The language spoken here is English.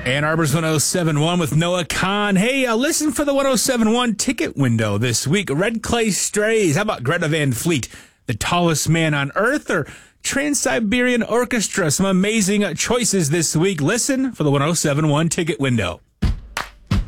Ann Arbor's 1071 with Noah Kahn. Hey, listen for the 1071 ticket window this week. Red Clay Strays. How about Greta Van Fleet, The Tallest Man on Earth, or Trans-Siberian Orchestra? Some amazing choices this week. Listen for the 1071 ticket window.